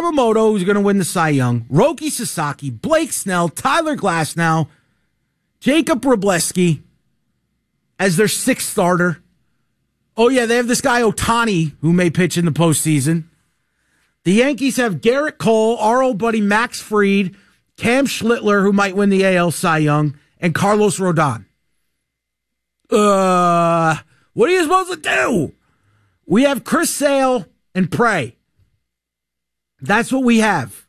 Yamamoto, who's going to win the Cy Young, Roki Sasaki, Blake Snell, Tyler Glasnow, Jacob Wroblewski as their sixth starter. Oh, yeah, they have this guy Ohtani, who may pitch in the postseason. The Yankees have Garrett Cole, our old buddy Max Fried, Cam Schlittler, who might win the AL Cy Young, and Carlos Rodon. What are you supposed to do? We have Chris Sale and Prey. That's what we have.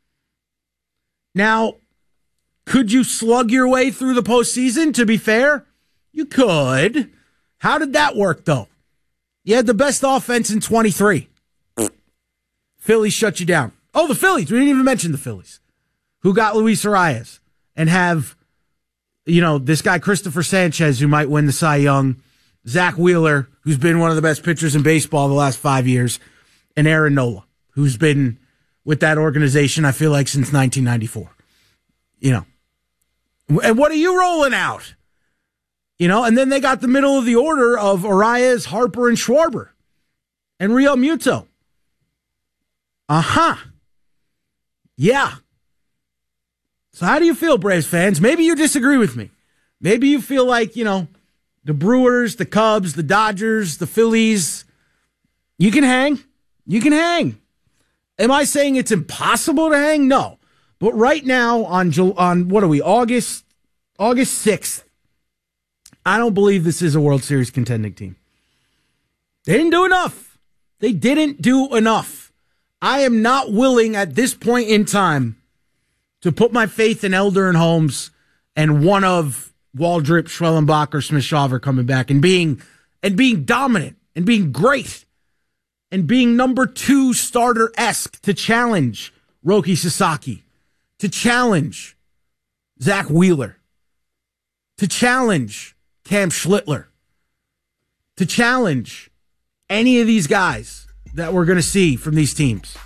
Now, could you slug your way through the postseason, to be fair? You could. How did that work, though? You had the best offense in 23. Phillies shut you down. Oh, the Phillies. We didn't even mention the Phillies, who got Luis Arias and have, this guy Christopher Sanchez, who might win the Cy Young, Zach Wheeler, who's been one of the best pitchers in baseball the last 5 years, and Aaron Nola, who's been with that organization, I feel like, since 1994. And what are you rolling out? And then they got the middle of the order of Arias, Harper, and Schwarber, and Real Muto. Yeah. So how do you feel, Braves fans? Maybe you disagree with me. Maybe you feel like, the Brewers, the Cubs, the Dodgers, the Phillies, you can hang. You can hang. Am I saying it's impossible to hang? No. But right now on what are we, August 6th, I don't believe this is a World Series contending team. They didn't do enough. They didn't do enough. I am not willing at this point in time to put my faith in Elder and Holmes and one of Waldrip, Schwellenbach, or Smith-Shawver coming back and being dominant and being great and being number 2 starter-esque to challenge Roki Sasaki, to challenge Zach Wheeler, to challenge Cam Schlittler, to challenge any of these guys that we're going to see from these teams.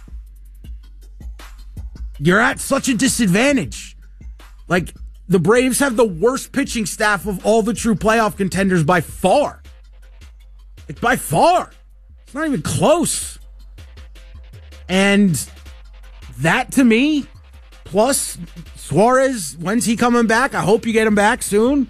You're at such a disadvantage. Like, the Braves have the worst pitching staff of all the true playoff contenders by far. Like, by far. It's not even close. And that, to me, plus Suarez, when's he coming back? I hope you get him back soon.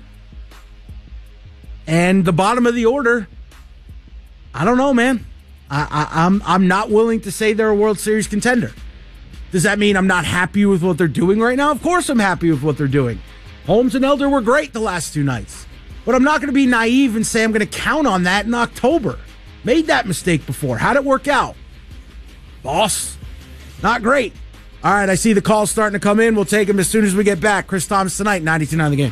And the bottom of the order, I don't know, man. I'm not willing to say they're a World Series contender. Does that mean I'm not happy with what they're doing right now? Of course I'm happy with what they're doing. Holmes and Elder were great the last 2 nights. But I'm not going to be naive and say I'm going to count on that in October. Made that mistake before. How'd it work out? Boss, not great. All right, I see the calls starting to come in. We'll take them as soon as we get back. Chris Thomas tonight, 92.9 The Game.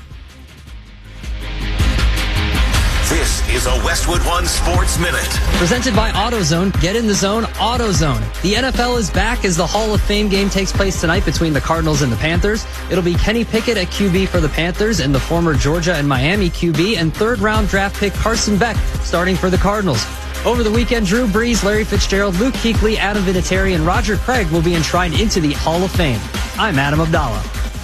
This is a Westwood One Sports Minute. Presented by AutoZone. Get in the zone, AutoZone. The NFL is back as the Hall of Fame game takes place tonight between the Cardinals and the Panthers. It'll be Kenny Pickett at QB for the Panthers and the former Georgia and Miami QB and third-round draft pick Carson Beck starting for the Cardinals. Over the weekend, Drew Brees, Larry Fitzgerald, Luke Kuechly, Adam Vinatieri, and Roger Craig will be enshrined into the Hall of Fame. I'm Adam Abdallah.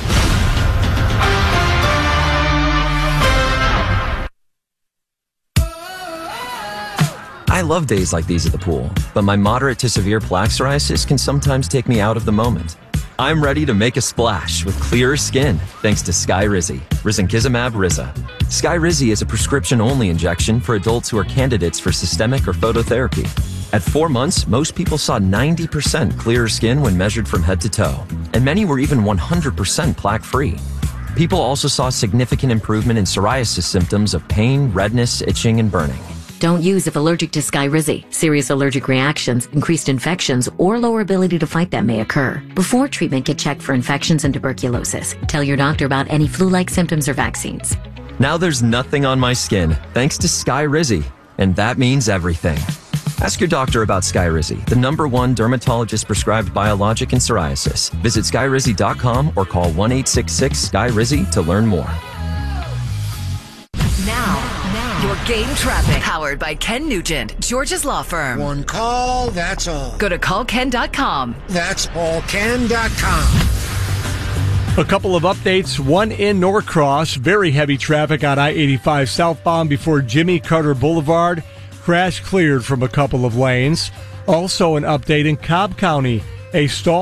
I love days like these at the pool, but my moderate to severe plaque psoriasis can sometimes take me out of the moment. I'm ready to make a splash with clearer skin thanks to Skyrizi, Risankizumab Riza. Skyrizi is a prescription-only injection for adults who are candidates for systemic or phototherapy. At 4 months, most people saw 90% clearer skin when measured from head to toe, and many were even 100% plaque-free. People also saw significant improvement in psoriasis symptoms of pain, redness, itching, and burning. Don't use if allergic to Skyrizi. Serious allergic reactions, increased infections, or lower ability to fight them may occur. Before treatment, get checked for infections and tuberculosis. Tell your doctor about any flu-like symptoms or vaccines. Now there's nothing on my skin thanks to Skyrizi, and that means everything. Ask your doctor about Skyrizi, the #1 dermatologist-prescribed biologic in psoriasis. Visit Skyrizi.com or call 1-866-SKYRIZI to learn more. Now, your game traffic. Powered by Ken Nugent, George's Law Firm. One call, that's all. Go to callken.com. That's allken.com. A couple of updates. One in Norcross. Very heavy traffic on I-85 southbound before Jimmy Carter Boulevard. Crash cleared from a couple of lanes. Also an update in Cobb County. A stall